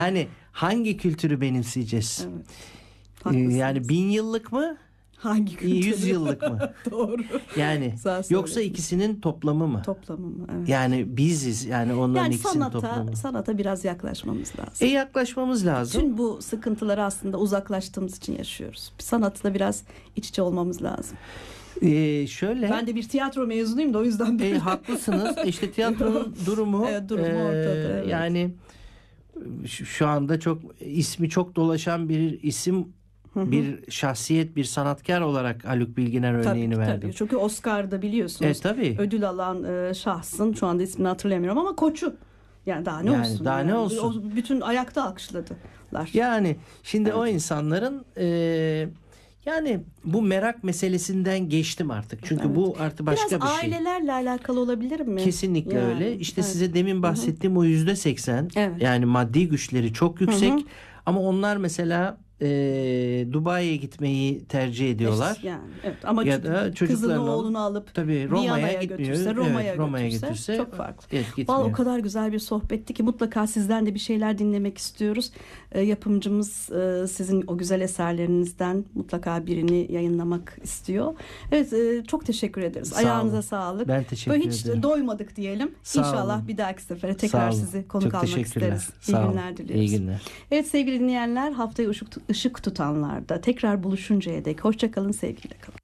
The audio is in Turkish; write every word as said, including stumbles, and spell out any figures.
Yani hangi kültürü benimseyeceğiz? Evet. Ee, Haklısınız. Yani bin yıllık mı? Hangi kültürü? Yüz yıllık mı? Doğru. Yani Güzel yoksa söyledin. ikisinin toplamı mı? Toplamı mı? Evet. Yani biziz. Yani onların Yani ikisinin sanata, toplamı. sanata biraz yaklaşmamız lazım. E yaklaşmamız lazım. Bütün bu sıkıntıları aslında uzaklaştığımız için yaşıyoruz. Sanatla biraz iç içe olmamız lazım. Ee, şöyle. Ben de bir tiyatro mezunuyum da o yüzden böyle. E, haklısınız. İşte tiyatronun durumu, Evet, durumu e, ortada, evet. yani şu, şu anda çok ismi çok dolaşan bir isim, bir şahsiyet, bir sanatkar olarak Haluk Bilginer örneğini Tabii, verdim. tabii. Çünkü Oscar'da biliyorsunuz E, tabii. ödül alan e, şahsın, şu anda ismini hatırlamıyorum ama koçu. Yani daha ne Yani olsun? daha ne olsun? O, bütün ayakta alkışladılar. Yani şimdi Evet. o insanların e, yani bu merak meselesinden geçtim artık. Çünkü Evet. bu artık başka Biraz bir şey. ailelerle alakalı olabilir mi? Kesinlikle Yani, öyle. İşte evet. size demin bahsettiğim o yüzde seksen, Evet. yani maddi güçleri çok yüksek, Hı hı. ama onlar mesela e, Dubai'ye gitmeyi tercih ediyorlar. İşte yani, evet. Ama Ya ç- da kızını çocuklarını oğlunu alıp tabii Roma'ya Viyana'ya gitmiyor. götürse, Roma'ya, Evet, Roma'ya götürse, götürse çok farklı. Evet, Vallahi gitmiyor. o kadar güzel bir sohbetti ki mutlaka sizden de bir şeyler dinlemek istiyoruz. E, yapımcımız e, sizin o güzel eserlerinizden mutlaka birini yayınlamak istiyor. Evet, e, çok teşekkür ederiz. Sağ Ayağınıza olun. sağlık. Ben teşekkür Böyle hiç ederim. doymadık diyelim. Sağ İnşallah olun. bir dahaki sefere Sağ tekrar olun. sizi konuk Çok almak teşekkürler. isteriz. İyi Sağ olun. günler diliyoruz. İyi günler. Evet sevgili dinleyenler, haftaya ışık, ışık tutanlarda tekrar buluşuncaya dek hoşça kalın, sevgiyle kalın.